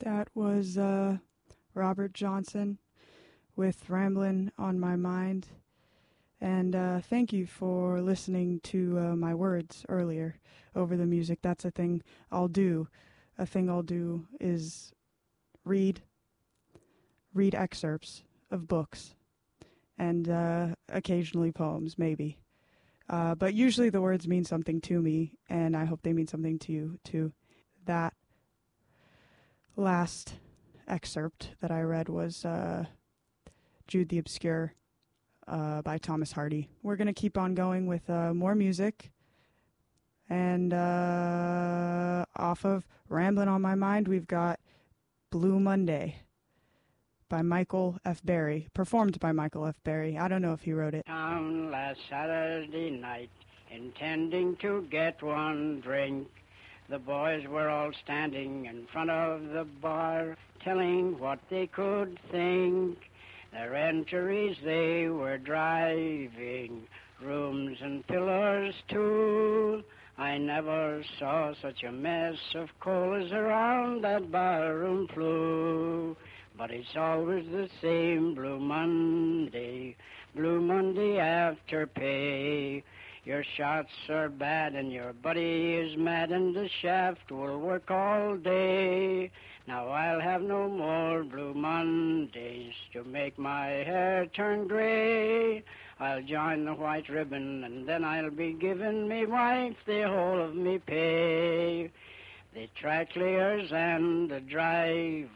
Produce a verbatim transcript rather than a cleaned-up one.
That was uh, Robert Johnson with Ramblin' on My Mind. And uh, thank you for listening to uh, my words earlier over the music. That's a thing I'll do. A thing I'll do is read, read excerpts of books and uh, occasionally poems, maybe. Uh, but usually the words mean something to me, and I hope they mean something to you, too. That last excerpt that I read was uh, Jude the Obscure uh, by Thomas Hardy. We're going to keep on going with uh, more music. And uh, off of Ramblin' on My Mind, we've got Blue Monday by Michael F. Berry, performed by Michael F. Berry. I don't know if he wrote it. Town last Saturday night, intending to get one drink. The boys were all standing in front of the bar, telling what they could think. Their entries they were driving, rooms and pillars too. I never saw such a mess of coals around that barroom flue. But it's always the same Blue Monday, Blue Monday after pay. Your shots are bad and your buddy is mad and the shaft will work all day. Now I'll have no more Blue Mondays to make my hair turn gray. I'll join the white ribbon and then I'll be giving me wife the whole of me pay. The track layers and the drive